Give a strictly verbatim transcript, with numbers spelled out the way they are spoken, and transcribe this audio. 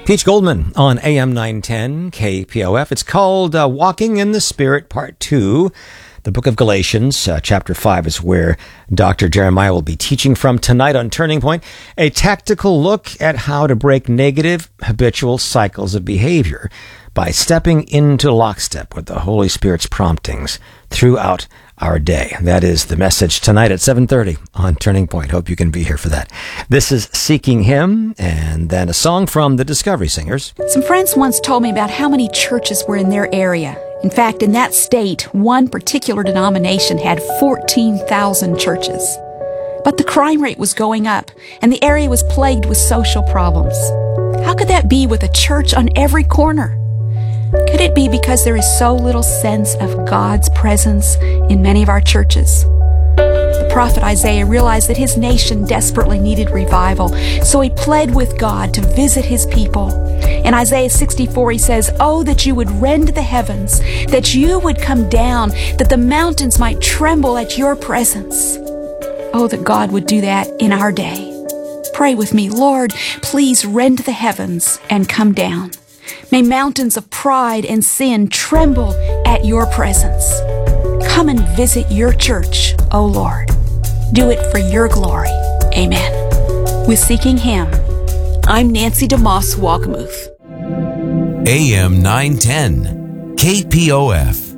Keach Goldman on A M nine ten K P O F. It's called uh, Walking in the Spirit, Part two. The book of Galatians, uh, chapter five, is where Doctor Jeremiah will be teaching from tonight on Turning Point, a tactical look at how to break negative habitual cycles of behavior by stepping into lockstep with the Holy Spirit's promptings throughout our day. That is the message tonight at seven thirty on Turning Point. Hope you can be here for that. This is Seeking Him, and then a song from the Discovery Singers. Some friends once told me about how many churches were in their area. In fact, in that state, one particular denomination had fourteen thousand churches. But the crime rate was going up, and the area was plagued with social problems. How could that be with a church on every corner? Could it be because there is so little sense of God's presence in many of our churches? The prophet Isaiah realized that his nation desperately needed revival, so he pled with God to visit his people. In Isaiah sixty-four, he says, "Oh, that you would rend the heavens, that you would come down, that the mountains might tremble at your presence." Oh, that God would do that in our day. Pray with me, Lord, please rend the heavens and come down. May mountains of pride and sin tremble at your presence. Come and visit your church, O Lord. Do it for your glory. Amen. With Seeking Him, I'm Nancy DeMoss Walkamuth. A M nine ten, K P O F.